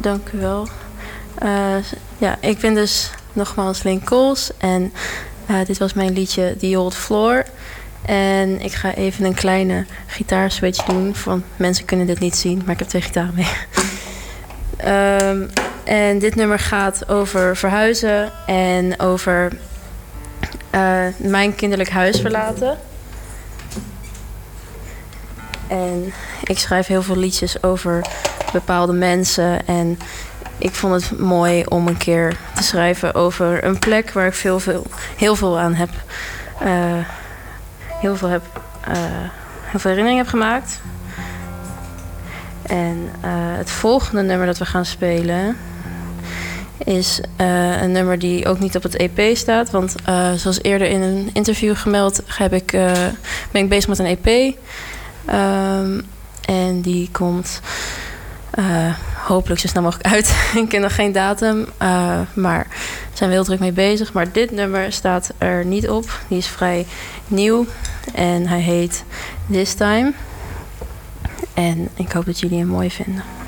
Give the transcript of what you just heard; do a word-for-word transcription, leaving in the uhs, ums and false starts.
dank u wel. Uh, ja, ik ben dus nogmaals Lynn Coles en uh, dit was mijn liedje The Old Floor. En ik ga even een kleine gitaarswitch doen, want mensen kunnen dit niet zien, maar ik heb twee gitaren mee. um, en dit nummer gaat over verhuizen en over uh, mijn kinderlijk huis verlaten. En ik schrijf heel veel liedjes over bepaalde mensen. En ik vond het mooi om een keer te schrijven over een plek waar ik veel, veel, heel veel aan heb. Uh, heel, veel heb uh, heel veel herinneringen heb gemaakt. En uh, het volgende nummer dat we gaan spelen is uh, een nummer die ook niet op het E P staat. Want uh, zoals eerder in een interview gemeld heb ik, uh, ben ik bezig met een E P. Um, en die komt uh, hopelijk zo snel mogelijk uit. Ik ken nog geen datum, uh, maar daar zijn we heel druk mee bezig. Maar dit nummer staat er niet op. Die is vrij nieuw en hij heet This Time. En ik hoop dat jullie hem mooi vinden.